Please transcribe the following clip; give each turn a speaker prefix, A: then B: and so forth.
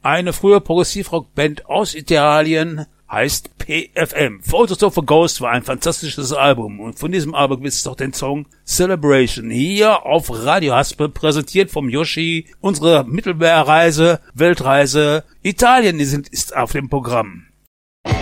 A: Eine frühe Progressivrock-Band aus Italien, heißt PFM. Photos of a Ghost war ein fantastisches Album und von diesem Album gibt es doch den Song Celebration. Hier auf Radio Haspel, präsentiert vom Yoshi. Unsere Mittelmeerreise, Weltreise, Italien ist auf dem Programm.